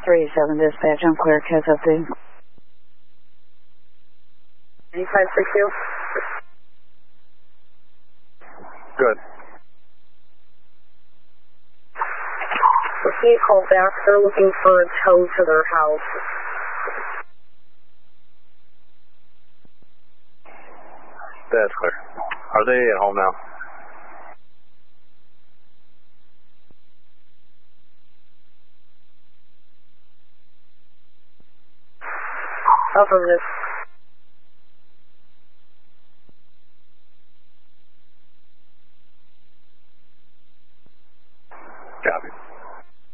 37 dispatch, I'm clear, catch update. 8562. Good. Okay, call back. They're looking for a tow to their house. That's clear. Are they at home now? Affirmative.